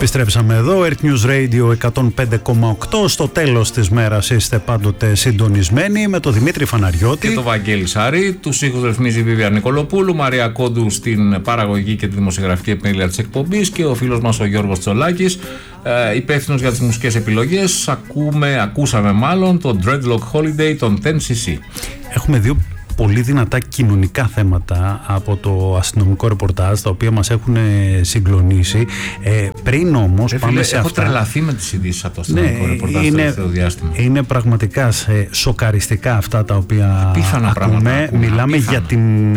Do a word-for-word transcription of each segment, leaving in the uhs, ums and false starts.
Επιστρέψαμε εδώ, Earth News Radio εκατόν πέντε κόμμα οκτώ. Στο τέλος της μέρας είστε πάντοτε συντονισμένοι με τον Δημήτρη Φαναριώτη και τον Βαγγέλη Σάρη. Τους ήχους ρυθμίζει η Βίβια Νικολοπούλου, Μαρία Κόντου στην παραγωγή και τη δημοσιογραφική επιμέλεια της εκπομπής και ο φίλος μας ο Γιώργος Τσολάκης, ε, υπεύθυνος για τις μουσικές επιλογές. Ακούμε, ακούσαμε μάλλον τον Dreadlock Holiday, τον τεν σι σι. Έχουμε δύο πολύ δυνατά κοινωνικά θέματα από το αστυνομικό ρεπορτάζ, τα οποία μας έχουν συγκλονίσει. Ε, πριν όμως ε, πάμε φίλε, σε έχω αυτά. Έχω τρελαθεί με τις ειδήσεις από το αστυνομικό ναι, ρεπορτάζ το τελευταίο διάστημα. Είναι πραγματικά σε, σοκαριστικά αυτά τα οποία Απίθανα ακούμε. ακούμε. Μιλάμε Απίθανα. για την,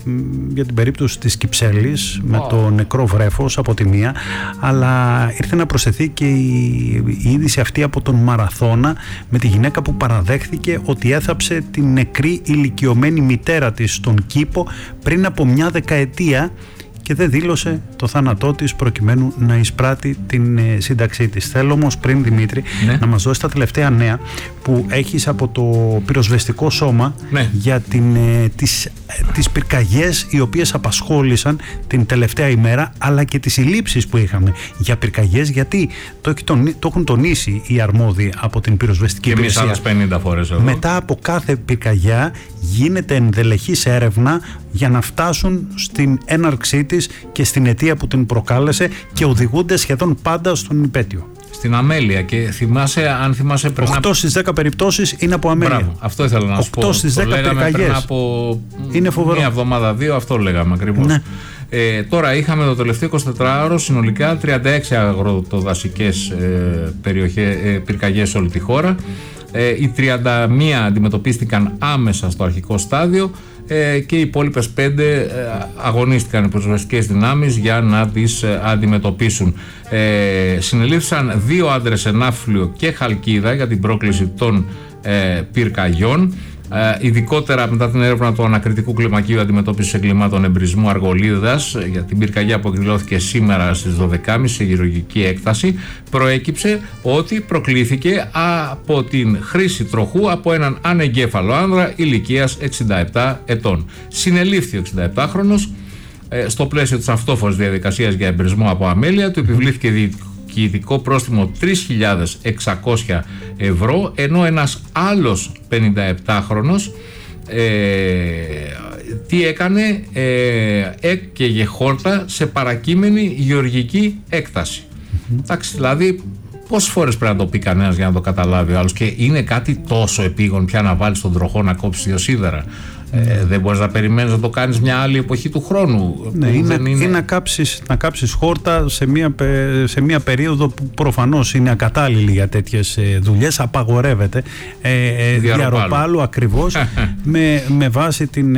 για την περίπτωση της Κυψέλης, oh. με το νεκρό βρέφος από τη μία, αλλά ήρθε να προσθεθεί και η, η είδηση αυτή από τον Μαραθώνα με τη γυναίκα που παραδέχθηκε ότι έθαψε την νεκρή ηλικιωμένη μητέρα της στον κήπο πριν από μια δεκαετία και δεν δήλωσε το θάνατό της προκειμένου να εισπράττει την ε, σύνταξή της. Θέλω όμως πριν, Δημήτρη, ναι. να μας δώσει τα τελευταία νέα που έχεις από το πυροσβεστικό σώμα, ναι. για την, ε, τις, ε, τις πυρκαγιές οι οποίες απασχόλησαν την τελευταία ημέρα, αλλά και τις συλλήψεις που είχαμε για πυρκαγιές, γιατί το, το, το έχουν τονίσει οι αρμόδιοι από την πυροσβεστική υπηρεσία. Και εμείς άλλες πενήντα φορές εδώ. Μετά από κάθε πυρκαγιά γίνεται ενδελεχής έρευνα για να φτάσουν στην έναρξή της και στην αιτία που την προκάλεσε και οδηγούνται σχεδόν πάντα στον υπέτειο. Στην αμέλεια, και θυμάσαι, αν θυμάσαι πριν. οκτώ στις δέκα περιπτώσεις είναι από αμέλεια. Μπράβο, αυτό ήθελα να σου πω. οκτώ στις δέκα πυρκαγιές. Πριν από είναι φοβερό. Μία εβδομάδα, δύο, αυτό λέγαμε ακριβώς. Ναι. Ε, τώρα είχαμε το τελευταίο εικοσιτετράωρο συνολικά τριάντα έξι αγροτοδασικές ε, περιοχές, ε, πυρκαγιές σε όλη τη χώρα. Ε, οι τριάντα μία αντιμετωπίστηκαν άμεσα στο αρχικό στάδιο ε, και οι υπόλοιπες πέντε ε, αγωνίστηκαν οι πυροσβεστικές δυνάμεις για να τις ε, αντιμετωπίσουν. Ε, συνελήφθησαν δύο άντρες σε Ναύπλιο και Χαλκίδα για την πρόκληση των ε, πυρκαγιών. Uh, ειδικότερα μετά την έρευνα του Ανακριτικού Κλιμακίου Αντιμετώπισης Εγκλημάτων Εμπρισμού Αργολίδας για την πυρκαγιά που εκδηλώθηκε σήμερα στις δώδεκα και μισή σε γεωργική έκταση, προέκυψε ότι προκλήθηκε από την χρήση τροχού από έναν ανεγκέφαλο άνδρα ηλικίας εξήντα επτά ετών. Συνελήφθη ο εξηνταεπτάχρονος ε, στο πλαίσιο της αυτόφορης διαδικασίας για εμπρισμό από αμέλεια, του επιβλήθηκε διοικητικό πρόστιμο τρεις χιλιάδες εξακόσια ευρώ, ενώ ένας άλλος πενηνταεπτάχρονος ε, τι έκανε, ε, έκαιγε χόρτα σε παρακείμενη γεωργική έκταση. Mm-hmm. Εντάξει, δηλαδή πόσες φορές πρέπει να το πει κανένας για να το καταλάβει ο άλλος, και είναι κάτι τόσο επίγον πια να βάλεις τον τροχό να κόψεις δύο σίδερα. Ε, δεν μπορείς να περιμένεις να το κάνεις μια άλλη εποχή του χρόνου. Ναι, είναι, είναι... είναι να κάψεις, να κάψεις χόρτα σε μια, σε μια περίοδο που προφανώς είναι ακατάλληλη για τέτοιες δουλειές. Απαγορεύεται ε, διαρροπάλου ακριβώς με, με βάση την,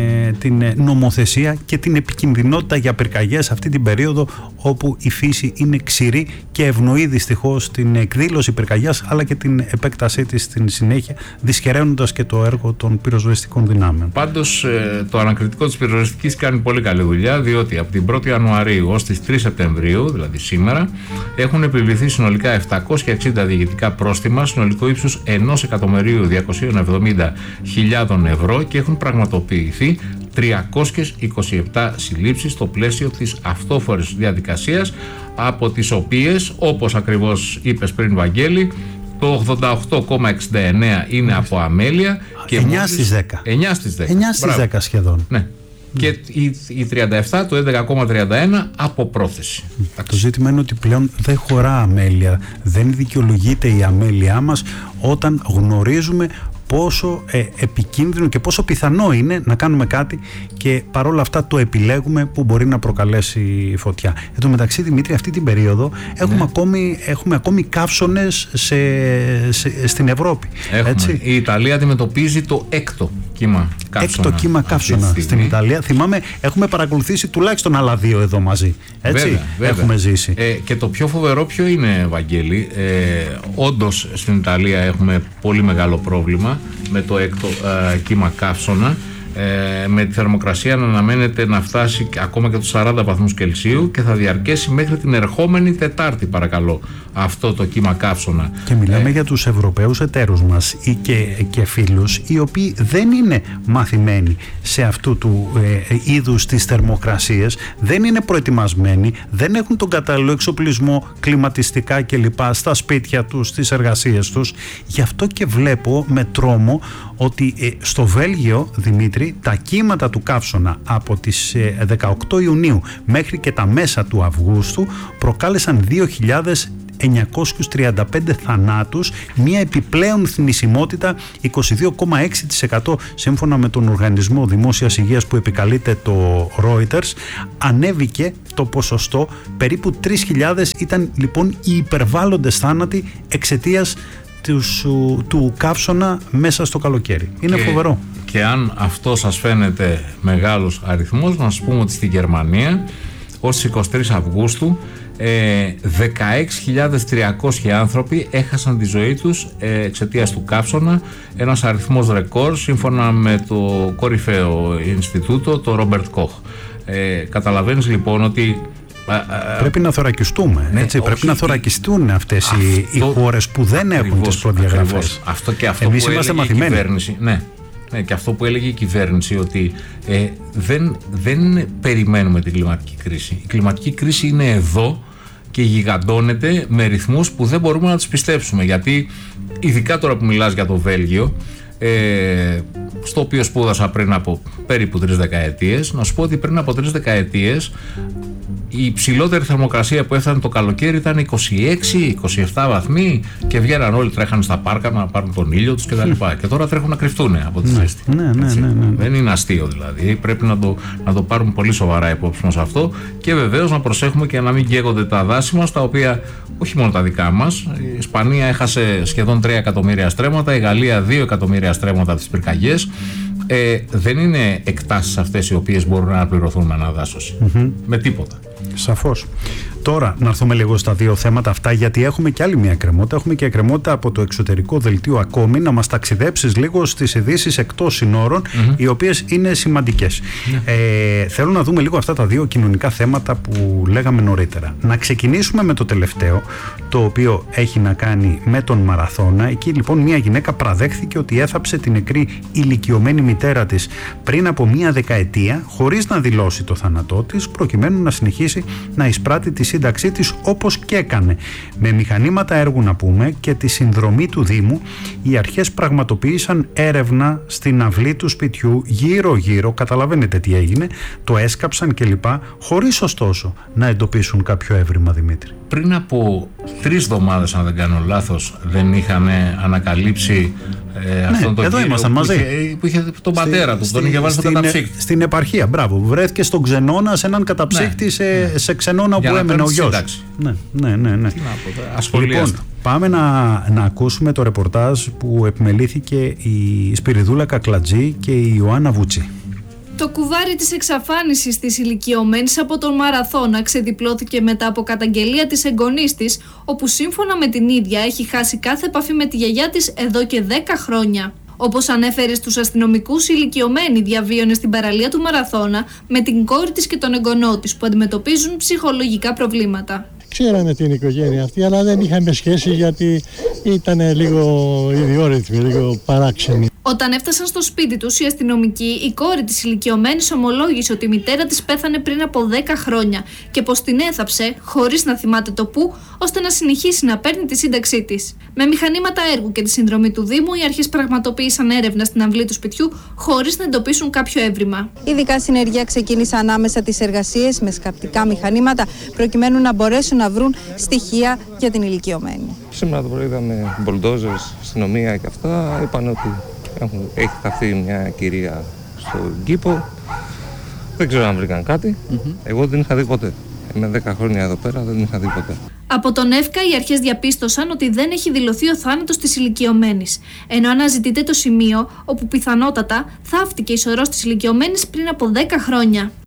την νομοθεσία και την επικινδυνότητα για πυρκαγιές αυτή την περίοδο όπου η φύση είναι ξηρή και ευνοεί δυστυχώς την εκδήλωση πυρκαγιάς αλλά και την επέκτασή της στην συνέχεια, δυσχεραίνοντας και το έργο των πυροσβεστικών δυνάμεων. Πάντως το ανακριτικό της πυροσβεστικής κάνει πολύ καλή δουλειά, διότι από την πρώτη Ιανουαρίου ως τις τρεις Σεπτεμβρίου, δηλαδή σήμερα, έχουν επιβληθεί συνολικά επτακόσια εξήντα διοικητικά πρόστιμα, συνολικό ύψους ενός εκατομμυρίου διακόσιες εβδομήντα χιλιάδες ευρώ, και έχουν πραγματοποιηθεί τριακόσιες είκοσι επτά συλλήψεις στο πλαίσιο της αυτόφορης διαδικασίας, από τις οποίες, όπως ακριβώς είπες πριν, Βαγγέλη, το ογδόντα οκτώ κόμμα εξήντα εννέα είναι από αμέλεια και εννιά στις δέκα. εννιά στις δέκα. εννιά στις δέκα σχεδόν. Ναι. Mm. Και οι, οι τριάντα επτά, το έντεκα κόμμα τριάντα ένα από πρόθεση. Mm. Το ζήτημα είναι ότι πλέον δεν χωρά αμέλεια. Δεν δικαιολογείται η αμέλειά μας όταν γνωρίζουμε πόσο ε, επικίνδυνο και πόσο πιθανό είναι να κάνουμε κάτι και παρόλα αυτά το επιλέγουμε που μπορεί να προκαλέσει φωτιά. Εν τω μεταξύ, Δημήτρη, αυτή την περίοδο έχουμε, ναι. ακόμη, έχουμε ακόμη καύσωνες σε, σε, στην Ευρώπη. Έτσι. Η Ιταλία αντιμετωπίζει το έκτο κύμα καύσωνα. Έκτο κύμα καύσωνα στην Ιταλία. Θυμάμαι, έχουμε παρακολουθήσει τουλάχιστον άλλα δύο εδώ μαζί. Έτσι, βέβαια, βέβαια. Έχουμε ζήσει. Ε, και το πιο φοβερό ποιο είναι, Βαγγέλη? Ε, όντως στην Ιταλία έχουμε πολύ μεγάλο πρόβλημα με το έκτο ε, κύμα καύσωνα. ε, με τη θερμοκρασία να αναμένεται να φτάσει ακόμα και τους σαράντα βαθμούς Κελσίου και θα διαρκέσει μέχρι την ερχόμενη Τετάρτη, παρακαλώ, αυτό το κύμα καύσωνα. Και μιλάμε ε, για τους Ευρωπαίους εταίρους μας ή και, και φίλους οι οποίοι δεν είναι μαθημένοι σε αυτού του ε, είδους τις θερμοκρασίες, δεν είναι προετοιμασμένοι, δεν έχουν τον κατάλληλο εξοπλισμό, κλιματιστικά κλπ. Στα σπίτια τους, στις εργασίες τους. Γι' αυτό και βλέπω με τρόμο ότι ε, στο Βέλγιο, Δημήτρη, τα κύματα του καύσωνα από τις ε, δεκαοκτώ Ιουνίου μέχρι και τα μέσα του Αυγούστου προκάλεσαν δύο χιλιάδες εννιακόσιους τριάντα πέντε θανάτους, μια επιπλέον θνησιμότητα είκοσι δύο κόμμα έξι τοις εκατό σύμφωνα με τον Οργανισμό Δημόσιας Υγείας που επικαλείται το Reuters. Ανέβηκε το ποσοστό, περίπου τρεις χιλιάδες ήταν λοιπόν οι υπερβάλλοντες θάνατοι εξαιτίας του, του καύσωνα μέσα στο καλοκαίρι. Είναι και, φοβερό. Και αν αυτό σας φαίνεται μεγάλος αριθμός, να σας πούμε ότι στη Γερμανία ως τις εικοστή τρίτη Αυγούστου Ε, δεκαέξι χιλιάδες τριακόσιοι άνθρωποι έχασαν τη ζωή τους ε, εξαιτίας του καύσωνα, ένας αριθμός ρεκόρ σύμφωνα με το κορυφαίο Ινστιτούτο, το Ρόμπερτ Κοχ. Ε, καταλαβαίνεις λοιπόν ότι πρέπει να θωρακιστούμε, ναι, έτσι, πρέπει να θωρακιστούν αυτές αυτό, οι, οι χώρες που δεν έχουν ακριβώς, τις προδιαγραφές. Αυτό και αυτό Εμείς που είμαστε έλεγε μαθημένοι. Η κυβέρνηση, ναι. Ναι, και αυτό που έλεγε η κυβέρνηση, ότι ε, δεν, δεν περιμένουμε την κλιματική κρίση. Η κλιματική κρίση είναι εδώ και γιγαντώνεται με ρυθμούς που δεν μπορούμε να τους πιστέψουμε. Γιατί ειδικά τώρα που μιλάς για το Βέλγιο, ε, στο οποίο σπούδασα πριν από περίπου τρεις δεκαετίες, να σου πω ότι πριν από τρεις δεκαετίες η υψηλότερη θερμοκρασία που έφτανε το καλοκαίρι ήταν είκοσι έξι είκοσι επτά βαθμοί και βγαίναν όλοι, τρέχαν στα πάρκα να πάρουν τον ήλιο τους κτλ. Και, και τώρα τρέχουν να κρυφτούν από τη ζέστη. Ναι, ναι, ναι, ναι. Δεν είναι αστείο δηλαδή. Πρέπει να το, να το πάρουμε πολύ σοβαρά υπόψη μας αυτό και βεβαίως να προσέχουμε και να μην καίγονται τα δάση μας, τα οποία όχι μόνο τα δικά μας. Η Ισπανία έχασε σχεδόν τρία εκατομμύρια στρέμματα, η Γαλλία δύο εκατομμύρια στρέμματα από τις πυρκαγιές. Ε, δεν είναι εκτάσεις αυτές οι οποίες μπορούν να αναπληρωθούν με αναδάσωση. Mm-hmm. Με τίποτα. Σαφώς. Τώρα να έρθουμε λίγο στα δύο θέματα αυτά, γιατί έχουμε και άλλη μια εκκρεμότητα. Έχουμε και εκκρεμότητα από το εξωτερικό δελτίο ακόμη. Να μας ταξιδέψεις λίγο στις ειδήσεις εκτός συνόρων, mm-hmm. οι οποίες είναι σημαντικές. Mm-hmm. Ε, θέλω να δούμε λίγο αυτά τα δύο κοινωνικά θέματα που λέγαμε νωρίτερα. Να ξεκινήσουμε με το τελευταίο, το οποίο έχει να κάνει με τον μαραθώνα. Εκεί λοιπόν μια γυναίκα παραδέχθηκε ότι έθαψε την νεκρή ηλικιωμένη μητέρα της πριν από μια δεκαετία, χωρίς να δηλώσει το θάνατό της, προκειμένου να συνεχίσει να εισπράττει τη σύνταξή της όπως και έκανε. Με μηχανήματα έργου να πούμε και τη συνδρομή του Δήμου, οι αρχές πραγματοποίησαν έρευνα στην αυλή του σπιτιού γύρω γύρω, καταλαβαίνετε τι έγινε, το έσκαψαν κλπ, χωρίς ωστόσο να εντοπίσουν κάποιο έβριμα, Δημήτρη. Πριν από τρεις εβδομάδες, αν δεν κάνω λάθος, δεν είχαν ανακαλύψει ε, ναι, αυτόν τον εδώ κύριο ήμασταν που, μαζί. Είχε, που είχε τον πατέρα του, τον είχε βάλει στο καταψύκτη. Στην επαρχία, μπράβο. Βρέθηκε στον Ξενώνα, σε έναν καταψύκτη, ναι, σε, ναι. σε Ξενώνα που έμενε ο γιος. Ναι, ναι, ναι, ναι. Λοιπόν, πάμε να, να ακούσουμε το ρεπορτάζ που επιμελήθηκε η Σπυριδούλα Κακλατζή και η Ιωάννα Βούτσι. Το κουβάρι της εξαφάνισης της ηλικιωμένης από τον Μαραθώνα ξεδιπλώθηκε μετά από καταγγελία της εγγονής της, όπου σύμφωνα με την ίδια έχει χάσει κάθε επαφή με τη γιαγιά της εδώ και δέκα χρόνια. Όπως ανέφερε στους αστυνομικούς, η ηλικιωμένη διαβίωνε στην παραλία του Μαραθώνα με την κόρη της και τον εγγονό της που αντιμετωπίζουν ψυχολογικά προβλήματα. Ξέραμε την οικογένεια αυτή, αλλά δεν είχαμε σχέση γιατί ήταν λίγο ιδιόρυθμη, λίγο παράξενη. Όταν έφτασαν στο σπίτι τους, οι αστυνομικοί, η κόρη της ηλικιωμένης ομολόγησε ότι η μητέρα της πέθανε πριν από δέκα χρόνια και πως την έθαψε, χωρίς να θυμάται το πού, ώστε να συνεχίσει να παίρνει τη σύνταξή της. Με μηχανήματα έργου και τη συνδρομή του Δήμου, οι αρχές πραγματοποίησαν έρευνα στην αυλή του σπιτιού, χωρίς να εντοπίσουν κάποιο έβριμα. Ειδικά συνεργεία ξεκίνησαν ανάμεσα τις εργασίες με σκαπτικά μηχανήματα, προκειμένου να μπορέσουν να βρουν στοιχεία για την ηλικιωμένη. Σήμερα το πρωί είδαμε μπολντόζερς, αστυνομία και αυτά. Είπαν ότι έχουν, έχει χαθεί μια κυρία στον κήπο. Δεν ξέρω αν βρήκαν κάτι. Mm-hmm. Εγώ δεν την είχα δει ποτέ. Είμαι δέκα χρόνια εδώ πέρα, δεν την είχα δει ποτέ. Από τον ΕΦΚΑ οι αρχές διαπίστωσαν ότι δεν έχει δηλωθεί ο θάνατος της ηλικιωμένης, ενώ αναζητείται το σημείο όπου πιθανότατα θαύτηκε η σωρός της ηλικιωμένης πριν από δέκα χρόνια.